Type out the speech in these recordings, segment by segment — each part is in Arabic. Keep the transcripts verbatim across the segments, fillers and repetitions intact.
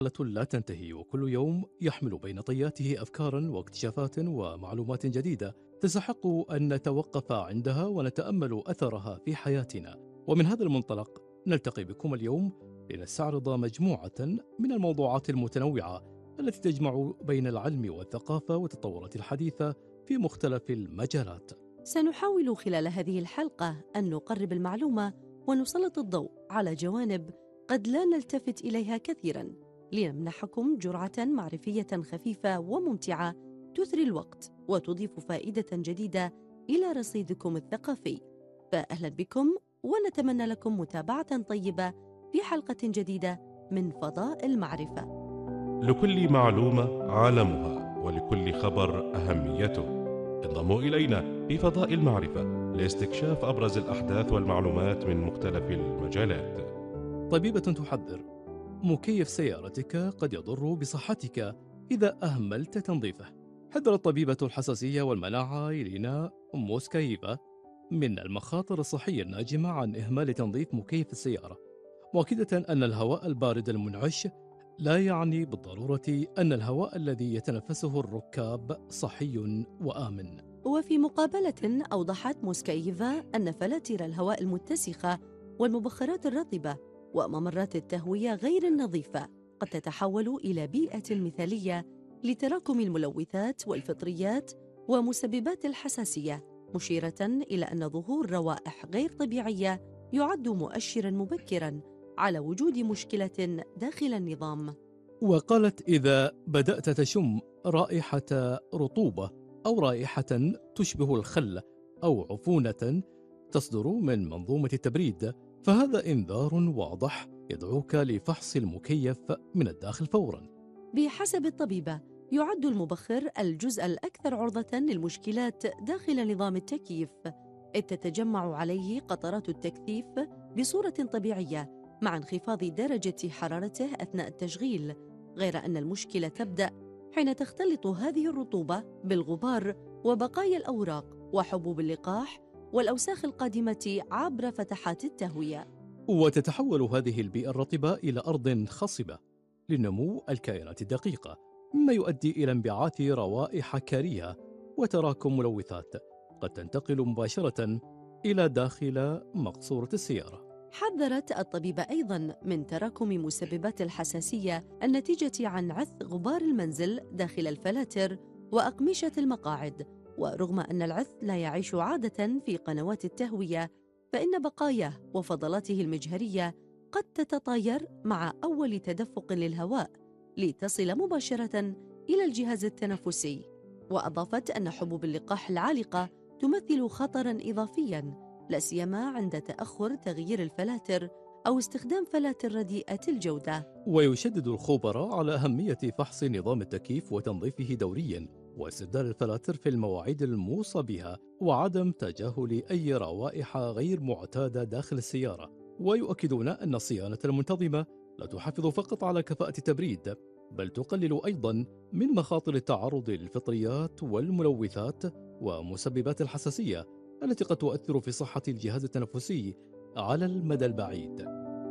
لا تنتهي، وكل يوم يحمل بين طياته أفكارا واكتشافات ومعلومات جديدة تستحق أن نتوقف عندها ونتأمل أثرها في حياتنا. ومن هذا المنطلق نلتقي بكم اليوم لنستعرض مجموعة من الموضوعات المتنوعة التي تجمع بين العلم والثقافة والتطورات الحديثة في مختلف المجالات. سنحاول خلال هذه الحلقة أن نقرب المعلومة ونسلط الضوء على جوانب قد لا نلتفت إليها كثيراً، لنمنحكم جرعة معرفية خفيفة وممتعة تثري الوقت وتضيف فائدة جديدة إلى رصيدكم الثقافي. فأهلا بكم، ونتمنى لكم متابعة طيبة في حلقة جديدة من فضاء المعرفة. لكل معلومة عالمها، ولكل خبر أهميته. انضموا إلينا في فضاء المعرفة لاستكشاف أبرز الأحداث والمعلومات من مختلف المجالات. طبيبة تحذر: مكيف سيارتك قد يضر بصحتك إذا أهملت تنظيفه. حذرت طبيبة الحساسية والمناعة إلينا موسكايفا من المخاطر الصحية الناجمة عن إهمال تنظيف مكيف السيارة، مؤكدة أن الهواء البارد المنعش لا يعني بالضرورة أن الهواء الذي يتنفسه الركاب صحي وآمن. وفي مقابلة، أوضحت موسكايفا أن فلاتر الهواء المتسخة والمبخرات الرطبة وممرات التهوية غير النظيفة قد تتحول إلى بيئة مثالية لتراكم الملوثات والفطريات ومسببات الحساسية، مشيرة إلى أن ظهور روائح غير طبيعية يعد مؤشراً مبكراً على وجود مشكلة داخل النظام. وقالت: إذا بدأت تشم رائحة رطوبة أو رائحة تشبه الخل أو عفونة تصدر من منظومة التبريد، فهذا إنذار واضح يدعوك لفحص المكيف من الداخل فوراً. بحسب الطبيبة، يعد المبخر الجزء الأكثر عرضة للمشكلات داخل نظام التكييف، إذ تتجمع عليه قطرات التكثيف بصورة طبيعية مع انخفاض درجة حرارته أثناء التشغيل، غير أن المشكلة تبدأ حين تختلط هذه الرطوبة بالغبار وبقايا الأوراق وحبوب اللقاح والأوساخ القادمة عبر فتحات التهوية. وتتحول هذه البيئة الرطبة إلى أرض خصبة لنمو الكائنات الدقيقة، مما يؤدي إلى انبعاث روائح كريهة وتراكم ملوثات قد تنتقل مباشرة إلى داخل مقصورة السيارة. حذرت الطبيبة أيضاً من تراكم مسببات الحساسية الناتجة عن عث غبار المنزل داخل الفلاتر وأقمشة المقاعد، ورغم أن العث لا يعيش عادة في قنوات التهوية، فإن بقاياه وفضلاته المجهرية قد تتطاير مع أول تدفق للهواء لتصل مباشرة إلى الجهاز التنفسي. وأضافت أن حبوب اللقاح العالقة تمثل خطراً إضافياً، لا سيما عند تأخر تغيير الفلاتر أو استخدام فلاتر رديئة الجودة. ويشدد الخبراء على أهمية فحص نظام التكييف وتنظيفه دورياً، واستبدال الفلاتر في المواعيد الموصى بها، وعدم تجاهل أي روائح غير معتادة داخل السيارة. ويؤكدون أن الصيانة المنتظمة لا تحافظ فقط على كفاءة التبريد، بل تقلل أيضاً من مخاطر التعرض للفطريات والملوثات ومسببات الحساسية التي قد تؤثر في صحة الجهاز التنفسي على المدى البعيد.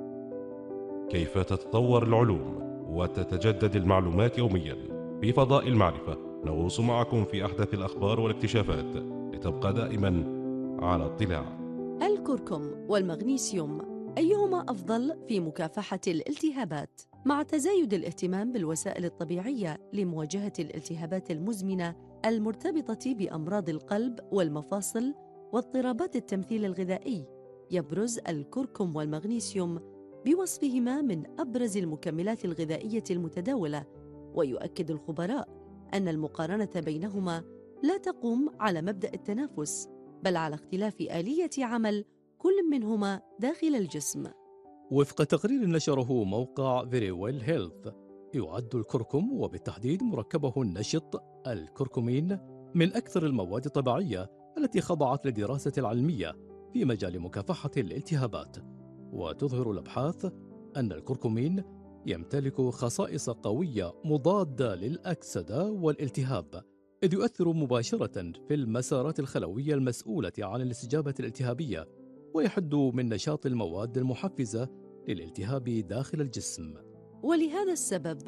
كيف تتطور العلوم وتتجدد المعلومات يوميا؟ في فضاء المعرفة نغوص معكم في أحدث الأخبار والاكتشافات لتبقى دائما على اطلاع. الكركم والمغنيسيوم، أيهما أفضل في مكافحة الالتهابات؟ مع تزايد الاهتمام بالوسائل الطبيعية لمواجهة الالتهابات المزمنة المرتبطة بأمراض القلب والمفاصل واضطرابات التمثيل الغذائي، يبرز الكركم والمغنيسيوم بوصفهما من أبرز المكملات الغذائية المتداولة. ويؤكد الخبراء أن المقارنة بينهما لا تقوم على مبدأ التنافس، بل على اختلاف آلية عمل كل منهما داخل الجسم. وفق تقرير نشره موقع Very Well Health، يعد الكركم وبالتحديد مركبه النشط الكركمين من أكثر المواد الطبيعية التي خضعت للدراسة العلمية في مجال مكافحة الالتهابات. وتظهر الأبحاث أن الكركمين يمتلك خصائص قوية مضادة للأكسدة والالتهاب، إذ يؤثر مباشرة في المسارات الخلوية المسؤولة عن الاستجابة الالتهابية، ويحد من نشاط المواد المحفزة للالتهاب داخل الجسم. ولهذا السبب